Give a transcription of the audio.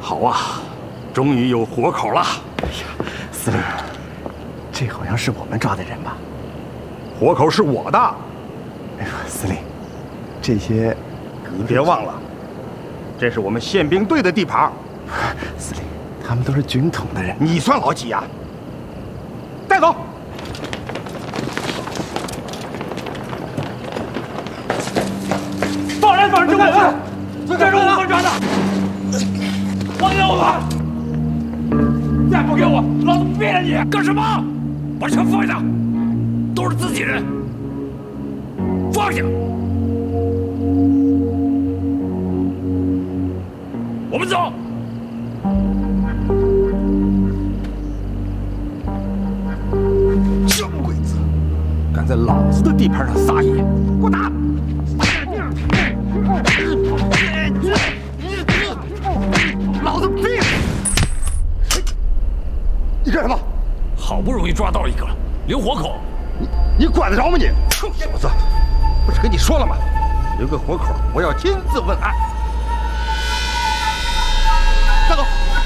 好啊，终于有活口了。 哎呀，司令，这好像是我们抓的人吧？ 活口是我的。 哎呀，司令，这些你别忘了，这是我们宪兵队的地盘。 司令，他们都是军统的人， 你算老几呀？带走。 放人，放人，给我放！这是我们抓的，放开我！再不给我，老子毙了你！干什么？把枪放下！都是自己人，放下！我们走。 小鬼子，敢在老子的地盘上撒野，给我打！老子毙了！你干什么？ 好不容易抓到一个，留活口。 你管得着吗你？臭小子！不是跟你说了吗？留个活口，我要亲自问案。带走。